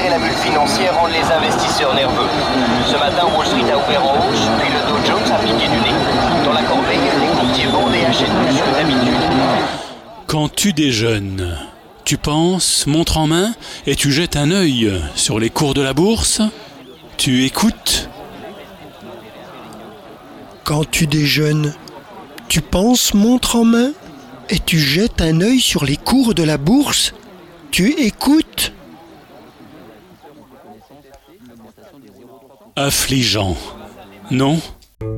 et la bulle financière rendent les investisseurs nerveux. Ce matin, Wall Street a ouvert en hausse, puis le Dow Jones a piqué du nez. Dans la corbeille, les courtiers vendent et achètent plus que d'habitude. Quand tu déjeunes, tu penses, montre en main, et tu jettes un œil sur les cours de la bourse. Tu écoutes. Quand tu déjeunes, tu penses, montre en main, et tu jettes un œil sur les cours de la bourse. Tu écoutes. Affligeant, non ?